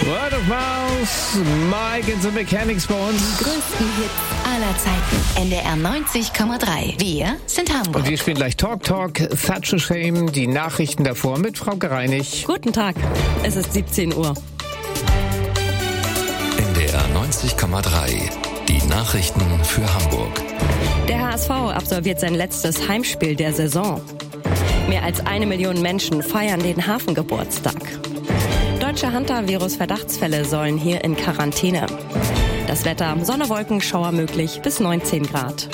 Word of Mouth, Mike and the Mechanics bei uns. Die größten Hits aller Zeiten. NDR 90,3. Wir sind Hamburg. Und wir spielen gleich Talk, Thatcher Shame, die Nachrichten davor mit Frau Gereinig. Guten Tag, es ist 17 Uhr. NDR 90,3. Die Nachrichten für Hamburg. Der HSV absolviert sein letztes Heimspiel der Saison. Mehr als 1 Million Menschen feiern den Hafengeburtstag. Deutsche Hantavirus-Verdachtsfälle sollen hier in Quarantäne. Das Wetter, Sonne, Wolken, Schauer möglich bis 19 Grad.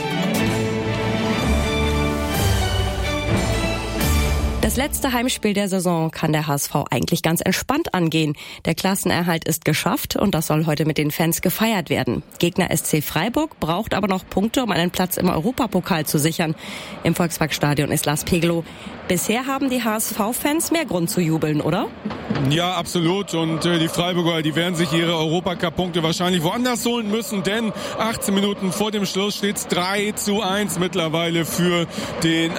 Das letzte Heimspiel der Saison kann der HSV eigentlich ganz entspannt angehen. Der Klassenerhalt ist geschafft und das soll heute mit den Fans gefeiert werden. Gegner SC Freiburg braucht aber noch Punkte, um einen Platz im Europapokal zu sichern. Im Volksparkstadion ist Lars Pegelow. Bisher haben die HSV-Fans mehr Grund zu jubeln, oder? Ja, absolut. Und die Freiburger, die werden sich ihre Europacup-Punkte wahrscheinlich woanders holen müssen, denn 18 Minuten vor dem Schluss steht es 3:1 mittlerweile für den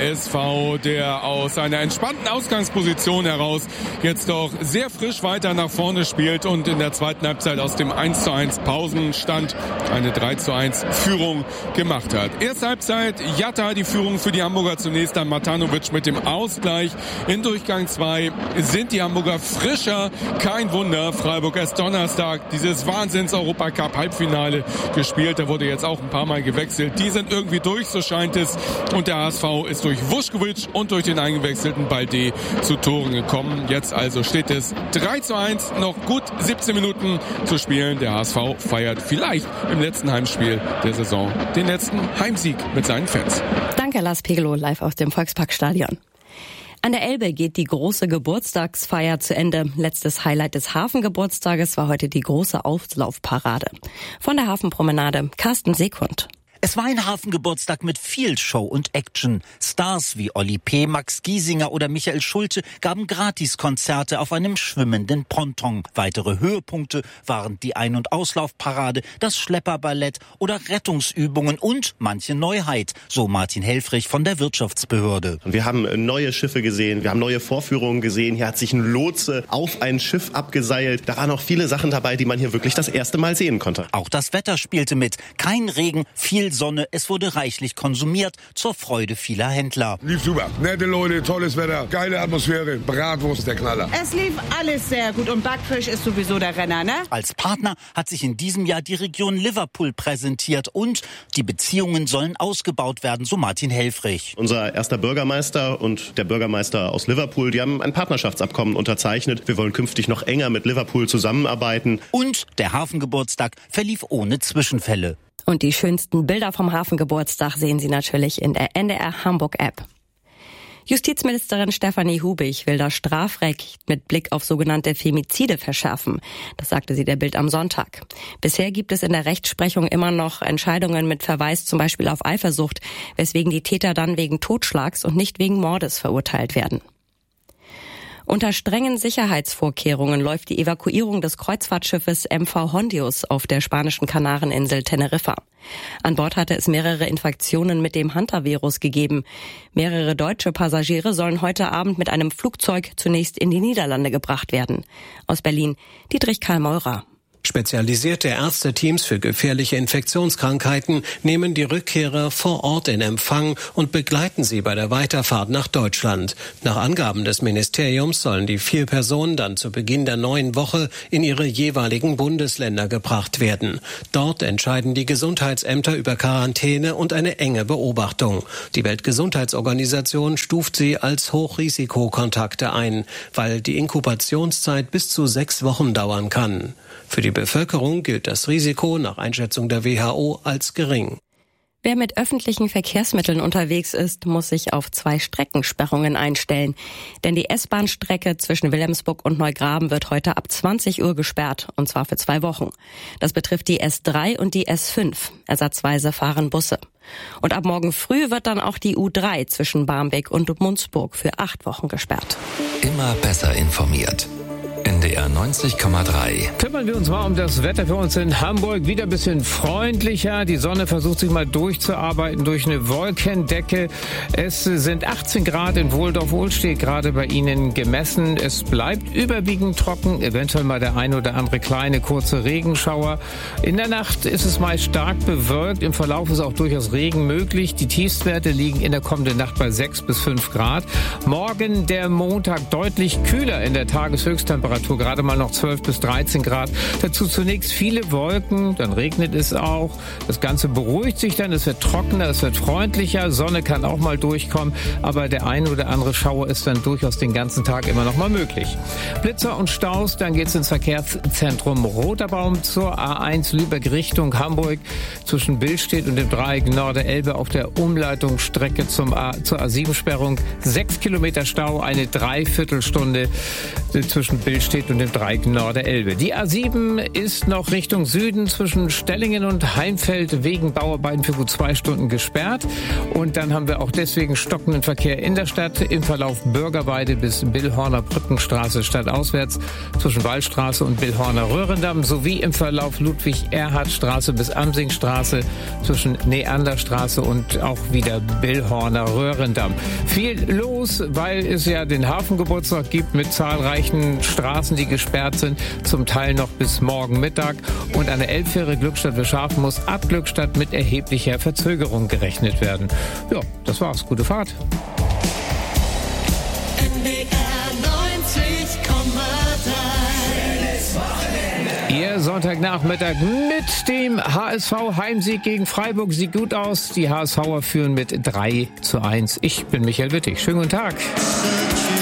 HSV, der aus einer entspannten Ausgangsposition heraus jetzt doch sehr frisch weiter nach vorne spielt und in der zweiten Halbzeit aus dem 1:1 Pausenstand eine 3:1 Führung gemacht hat. Erste Halbzeit, Jatta die Führung für die Hamburger, zunächst dann Matanovic mit dem Ausgleich. In Durchgang 2 sind die Hamburger frischer. Kein Wunder, Freiburg erst Donnerstag dieses Wahnsinns-Europacup-Halbfinale gespielt. Da wurde jetzt auch ein paar Mal gewechselt. Die sind irgendwie durch, so scheint es. Und der HSV ist durch Vuskovic und durch den eingewechselten Balde zu Toren gekommen. Jetzt also steht es 3:1, noch gut 17 Minuten zu spielen. Der HSV feiert vielleicht im letzten Heimspiel der Saison den letzten Heimsieg mit seinen Fans. Danke, Lars Pegelow, live aus dem Volksparkstadion. An der Elbe geht die große Geburtstagsfeier zu Ende. Letztes Highlight des Hafengeburtstages war heute die große Auslaufparade. Von der Hafenpromenade, Carsten Sekund. Es war ein Hafengeburtstag mit viel Show und Action. Stars wie Olli P., Max Giesinger oder Michael Schulte gaben Gratiskonzerte auf einem schwimmenden Ponton. Weitere Höhepunkte waren die Ein- und Auslaufparade, das Schlepperballett oder Rettungsübungen und manche Neuheit, so Martin Helfrich von der Wirtschaftsbehörde. Wir haben neue Schiffe gesehen, wir haben neue Vorführungen gesehen. Hier hat sich ein Lotse auf ein Schiff abgeseilt. Da waren auch viele Sachen dabei, die man hier wirklich das erste Mal sehen konnte. Auch das Wetter spielte mit. Kein Regen, viel Sonne, es wurde reichlich konsumiert, zur Freude vieler Händler. Lief super. Nette Leute, tolles Wetter, geile Atmosphäre, Bratwurst der Knaller. Es lief alles sehr gut und Backfisch ist sowieso der Renner, ne? Als Partner hat sich in diesem Jahr die Region Liverpool präsentiert und die Beziehungen sollen ausgebaut werden, so Martin Helfrich. Unser erster Bürgermeister und der Bürgermeister aus Liverpool, die haben ein Partnerschaftsabkommen unterzeichnet. Wir wollen künftig noch enger mit Liverpool zusammenarbeiten. Und der Hafengeburtstag verlief ohne Zwischenfälle. Und die schönsten Bilder vom Hafengeburtstag sehen Sie natürlich in der NDR Hamburg-App. Justizministerin Stefanie Hubig will das Strafrecht mit Blick auf sogenannte Femizide verschärfen. Das sagte sie der Bild am Sonntag. Bisher gibt es in der Rechtsprechung immer noch Entscheidungen mit Verweis zum Beispiel auf Eifersucht, weswegen die Täter dann wegen Totschlags und nicht wegen Mordes verurteilt werden. Unter strengen Sicherheitsvorkehrungen läuft die Evakuierung des Kreuzfahrtschiffes MV Hondius auf der spanischen Kanareninsel Teneriffa. An Bord hatte es mehrere Infektionen mit dem Hantavirus gegeben. Mehrere deutsche Passagiere sollen heute Abend mit einem Flugzeug zunächst in die Niederlande gebracht werden. Aus Berlin, Dietrich Karl Meurer. Spezialisierte Ärzteteams für gefährliche Infektionskrankheiten nehmen die Rückkehrer vor Ort in Empfang und begleiten sie bei der Weiterfahrt nach Deutschland. Nach Angaben des Ministeriums sollen die 4 Personen dann zu Beginn der neuen Woche in ihre jeweiligen Bundesländer gebracht werden. Dort entscheiden die Gesundheitsämter über Quarantäne und eine enge Beobachtung. Die Weltgesundheitsorganisation stuft sie als Hochrisikokontakte ein, weil die Inkubationszeit bis zu 6 Wochen dauern kann. Für die Bevölkerung gilt das Risiko nach Einschätzung der WHO als gering. Wer mit öffentlichen Verkehrsmitteln unterwegs ist, muss sich auf 2 Streckensperrungen einstellen. Denn die S-Bahn-Strecke zwischen Wilhelmsburg und Neugraben wird heute ab 20 Uhr gesperrt, und zwar für 2 Wochen. Das betrifft die S3 und die S5. Ersatzweise fahren Busse. Und ab morgen früh wird dann auch die U3 zwischen Barmbek und Munzburg für 8 Wochen gesperrt. Immer besser informiert. NDR NDR 90,3. Kümmern wir uns mal um das Wetter für uns in Hamburg. Wieder ein bisschen freundlicher. Die Sonne versucht sich mal durchzuarbeiten durch eine Wolkendecke. Es sind 18 Grad in Wohldorf-Ohlstedt gerade bei Ihnen gemessen. Es bleibt überwiegend trocken, eventuell mal der ein oder andere kleine kurze Regenschauer. In der Nacht ist es meist stark bewölkt. Im Verlauf ist auch durchaus Regen möglich. Die Tiefstwerte liegen in der kommenden Nacht bei 6 bis 5 Grad. Morgen der Montag deutlich kühler in der Tageshöchsttemperatur, gerade mal noch 12 bis 13 Grad. Dazu zunächst viele Wolken, dann regnet es auch. Das Ganze beruhigt sich dann, es wird trockener, es wird freundlicher, Sonne kann auch mal durchkommen, aber der ein oder andere Schauer ist dann durchaus den ganzen Tag immer noch mal möglich. Blitzer und Staus, dann geht's ins Verkehrszentrum Roterbaum zur A1 Lübeck Richtung Hamburg zwischen Billstedt und dem Dreieck Norderelbe auf der Umleitungsstrecke zur A7-Sperrung. 6 Kilometer Stau, eine Dreiviertelstunde zwischen Billstedt und dem Dreieck Norderelbe. Die A7 ist noch Richtung Süden zwischen Stellingen und Heimfeld wegen Bauarbeiten für gut 2 Stunden gesperrt. Und dann haben wir auch deswegen stockenden Verkehr in der Stadt im Verlauf Bürgerweide bis Billhorner Brückenstraße stadtauswärts zwischen Wallstraße und Billhorner Röhrendamm sowie im Verlauf Ludwig-Erhard-Straße bis Amsingstraße zwischen Neanderstraße und auch wieder Billhorner Röhrendamm. Viel los, weil es ja den Hafengeburtstag gibt mit zahlreichen Straßen, die gesperrt sind, zum Teil noch bis morgen Mittag. Und an der Elbfähre Glückstadt-Wilschafen muss ab Glückstadt mit erheblicher Verzögerung gerechnet werden. Ja, das war's. Gute Fahrt. Ihr Sonntagnachmittag mit dem HSV-Heimsieg gegen Freiburg sieht gut aus. Die HSVer führen mit 3:1. Ich bin Michael Wittig. Schönen guten Tag.